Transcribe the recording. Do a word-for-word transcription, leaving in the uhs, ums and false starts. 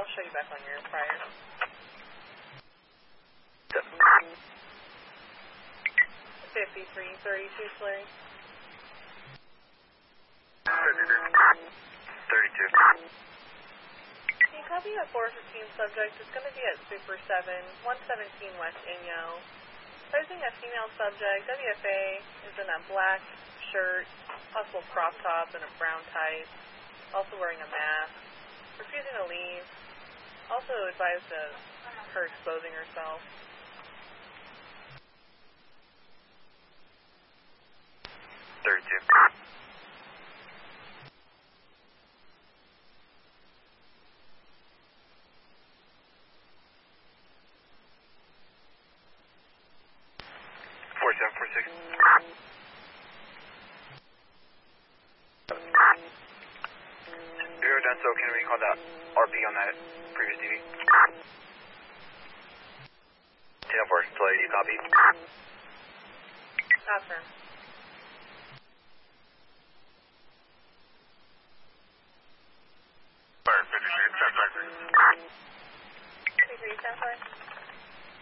I'll show you back on your prior. fifty-three thirty-two, Slurry. thirty-two. Can you copy a four fifteen subject? It's going to be at Super seven, one seventeen West Inyo. Facing a female subject, W F A is in a black shirt, possible crop top, and a brown tight. Also wearing a mask. Refusing to leave. Also advised of her exposing herself. thirty-two. four seven four six. Bureau done so, can we call that R P on that previous D V? ten oh four, Slurry, you copy? Affirm. Fire, fifty-three, ten five. fifty-three, ten five.